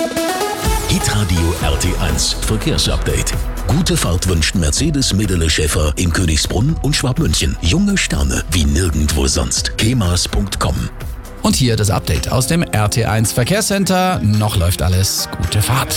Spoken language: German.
Hitradio RT1 Verkehrsupdate. Gute Fahrt wünscht Mercedes Medele Schäfer in Königsbrunn und Schwabmünchen. Junge Sterne wie nirgendwo sonst. kemas.com. Und hier das Update aus dem RT1 Verkehrscenter. Noch läuft alles. Gute Fahrt.